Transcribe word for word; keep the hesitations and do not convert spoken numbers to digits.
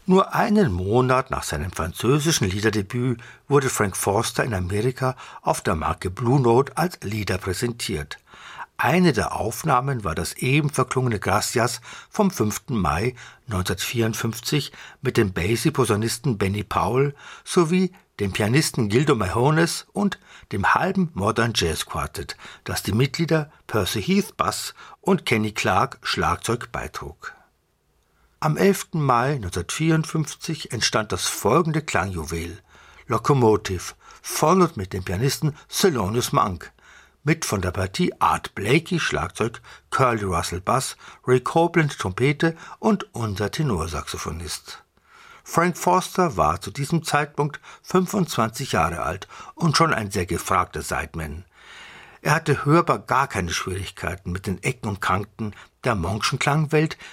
Nur einen Monat nach seinem französischen Liederdebüt wurde Frank Foster in Amerika auf der Marke Blue Note als Lieder präsentiert. Eine der Aufnahmen war das eben verklungene Gracias vom fünften Mai neunzehnhundertvierundfünfzig mit dem Basie-Posaunisten Benny Powell sowie dem Pianisten Gildo Mahones und dem halben Modern Jazz Quartett, das die Mitglieder Percy Heath Bass und Kenny Clarke Schlagzeug beitrug. Am elften Mai neunzehnhundertvierundfünfzig entstand das folgende Klangjuwel: Locomotive, followed mit dem Pianisten Thelonious Monk, mit von der Partie Art Blakey Schlagzeug, Curly Russell Bass, Ray Copeland Trompete und unser Tenorsaxophonist. Frank Foster war zu diesem Zeitpunkt fünfundzwanzig Jahre alt und schon ein sehr gefragter Sideman. Er hatte hörbar gar keine Schwierigkeiten mit den Ecken und Kanten der Monk'schen Klangwelt,